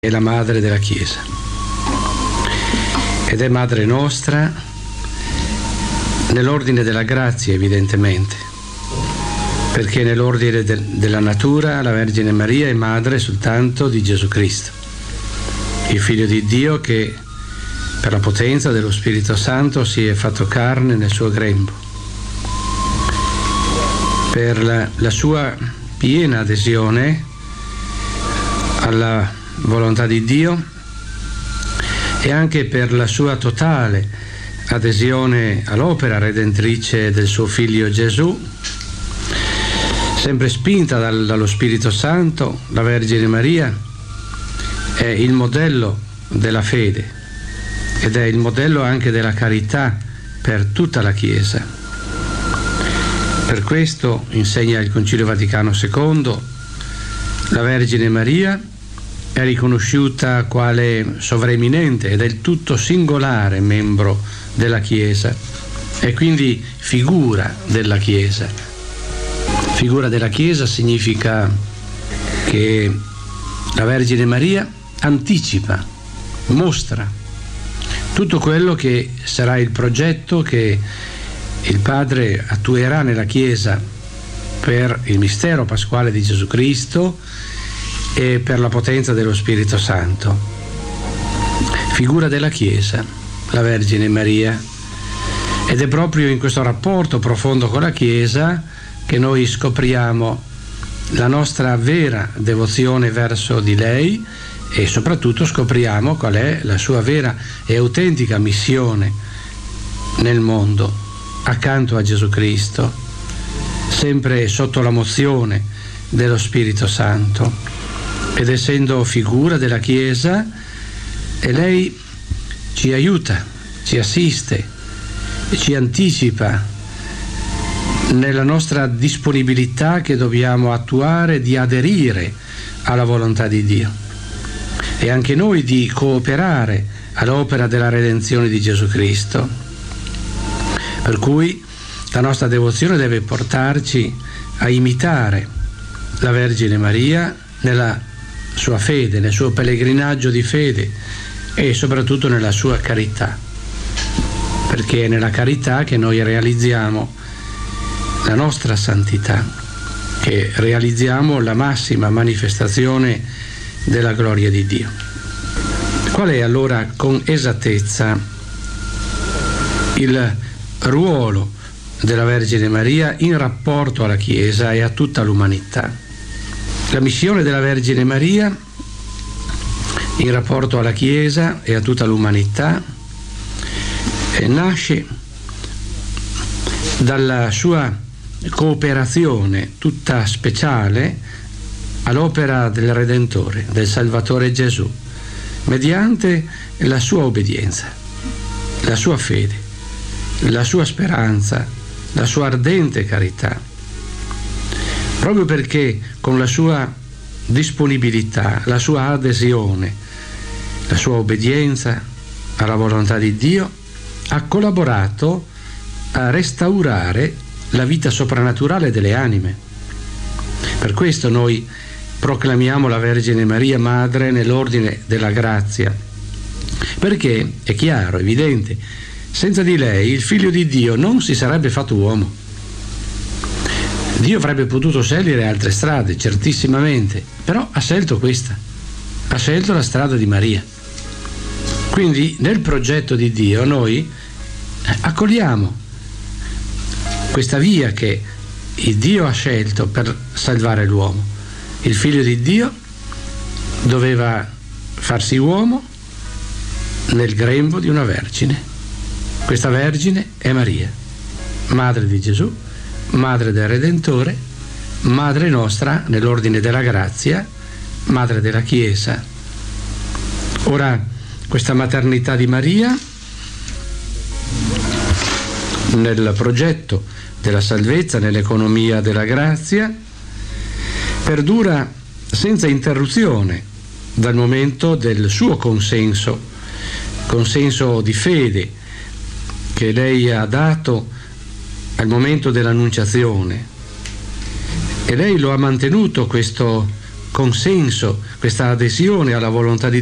è la madre della Chiesa ed è madre nostra nell'ordine della grazia, evidentemente, perché nell'ordine della natura la Vergine Maria è madre soltanto di Gesù Cristo, il Figlio di Dio che per la potenza dello Spirito Santo si è fatto carne nel suo grembo. Per la sua piena adesione alla volontà di Dio e anche per la sua totale adesione all'opera redentrice del suo Figlio Gesù, sempre spinta dallo Spirito Santo, la Vergine Maria è il modello della fede ed è il modello anche della carità per tutta la Chiesa. Per questo, insegna il Concilio Vaticano II, la Vergine Maria è riconosciuta quale sovraeminente e del tutto singolare membro della Chiesa e quindi figura della Chiesa. Figura della Chiesa significa che la Vergine Maria anticipa, mostra tutto quello che sarà il progetto che il Padre attuerà nella Chiesa per il mistero pasquale di Gesù Cristo e per la potenza dello Spirito Santo. Figura della Chiesa, la Vergine Maria, ed è proprio in questo rapporto profondo con la Chiesa che noi scopriamo la nostra vera devozione verso di lei e soprattutto scopriamo qual è la sua vera e autentica missione nel mondo, accanto a Gesù Cristo, sempre sotto la mozione dello Spirito Santo. Ed essendo figura della Chiesa, e lei ci aiuta, ci assiste, ci anticipa nella nostra disponibilità che dobbiamo attuare di aderire alla volontà di Dio e anche noi di cooperare all'opera della redenzione di Gesù Cristo. Per cui la nostra devozione deve portarci a imitare la Vergine Maria nella sua fede, nel suo pellegrinaggio di fede e soprattutto nella sua carità, perché è nella carità che noi realizziamo la nostra santità, che realizziamo la massima manifestazione della gloria di Dio. Qual è allora con esattezza il ruolo della Vergine Maria in rapporto alla Chiesa e a tutta l'umanità? La missione della Vergine Maria in rapporto alla Chiesa e a tutta l'umanità nasce dalla sua cooperazione tutta speciale all'opera del Redentore, del Salvatore Gesù, mediante la sua obbedienza, la sua fede, la sua speranza, la sua ardente carità. Proprio perché con la sua disponibilità, la sua adesione, la sua obbedienza alla volontà di Dio, ha collaborato a restaurare la vita soprannaturale delle anime. Per questo noi proclamiamo la Vergine Maria Madre nell'ordine della grazia, perché è chiaro, evidente, senza di lei il Figlio di Dio non si sarebbe fatto uomo. Dio avrebbe potuto scegliere altre strade, certissimamente, però ha scelto questa, ha scelto la strada di Maria. Quindi nel progetto di Dio noi accogliamo questa via che il Dio ha scelto per salvare l'uomo. Il Figlio di Dio doveva farsi uomo nel grembo di una vergine. Questa vergine è Maria, madre di Gesù, madre del Redentore, madre nostra nell'ordine della grazia, madre della Chiesa. Ora, questa maternità di Maria, nel progetto della salvezza, nell'economia della grazia, perdura senza interruzione dal momento del suo consenso di fede che lei ha dato al momento dell'annunciazione, e lei lo ha mantenuto questo consenso, questa adesione alla volontà di